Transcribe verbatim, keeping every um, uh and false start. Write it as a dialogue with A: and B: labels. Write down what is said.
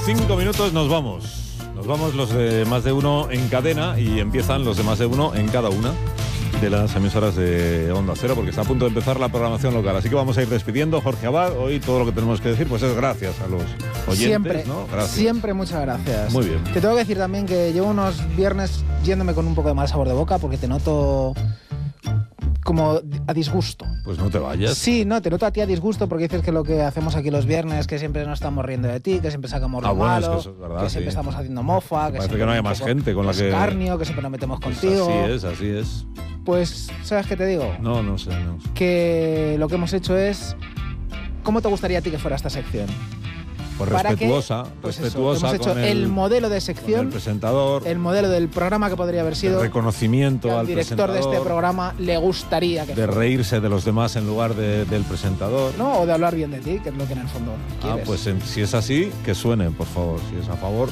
A: cinco minutos nos vamos. Nos vamos los de Más de Uno en cadena y empiezan los de Más de Uno en cada una de las emisoras de Onda Cero, porque está a punto de empezar la programación local. Así que vamos a ir despidiendo. Jorge Abad, hoy todo lo que tenemos que decir pues es gracias a los oyentes,
B: siempre,
A: ¿no? Gracias.
B: Siempre muchas gracias.
A: Muy bien.
B: Te tengo que decir también que llevo unos viernes yéndome con un poco de mal sabor de boca porque te noto como a disgusto.
A: Pues no te vayas.
B: Sí, no, te noto a ti a disgusto porque dices que lo que hacemos aquí los viernes, que siempre nos estamos riendo de ti, que siempre sacamos lo
A: ah, bueno,
B: malo,
A: es que, eso es verdad,
B: que siempre
A: sí.
B: estamos haciendo mofa, que,
A: parece que no haya más gente con la que...
B: escarnio, que siempre nos metemos
A: Pues
B: contigo.
A: así es, así es.
B: Pues, ¿sabes qué te digo?
A: No, no sé, no sé.
B: Que lo que hemos hecho es... ¿Cómo te gustaría a ti que fuera esta sección?
A: Pues
B: Para
A: respetuosa,
B: que, pues
A: respetuosa
B: eso, hemos hecho
A: con el,
B: el modelo de
A: con
B: sección,
A: el presentador,
B: el modelo del programa que podría haber sido.
A: el reconocimiento
B: que al
A: al
B: director de
A: presentador,
B: este programa le gustaría que
A: de
B: fuera.
A: reírse de los demás en lugar de, del presentador.
B: No, o de hablar bien de ti, que es lo que en el fondo
A: Ah,
B: quieres.
A: pues en- si es así, que suene, por favor. Si es a favor,